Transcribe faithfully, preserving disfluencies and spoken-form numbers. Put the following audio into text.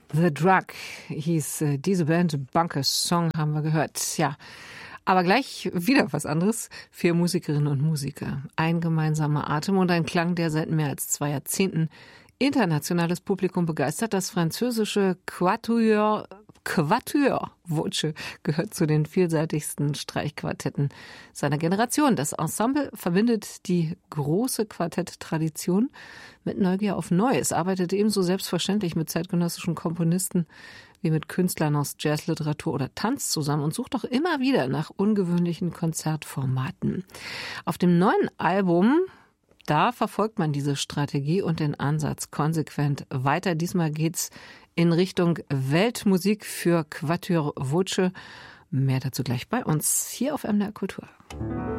The Drug hieß äh, diese Band, Bunkers Song haben wir gehört. Ja, aber gleich wieder was anderes. Vier Musikerinnen und Musiker, ein gemeinsamer Atem und ein Klang, der seit mehr als zwei Jahrzehnten internationales Publikum begeistert. Das französische Quatuor, Quatuor Voce gehört zu den vielseitigsten Streichquartetten seiner Generation. Das Ensemble verbindet die große Quartetttradition mit Neugier auf Neues, arbeitet ebenso selbstverständlich mit zeitgenössischen Komponisten wie mit Künstlern aus Jazzliteratur oder Tanz zusammen und sucht auch immer wieder nach ungewöhnlichen Konzertformaten. Auf dem neuen Album Da verfolgt man diese Strategie und den Ansatz konsequent weiter. Diesmal geht's in Richtung Weltmusik für Quatuor Voce. Mehr dazu gleich bei uns hier auf M D R Kultur.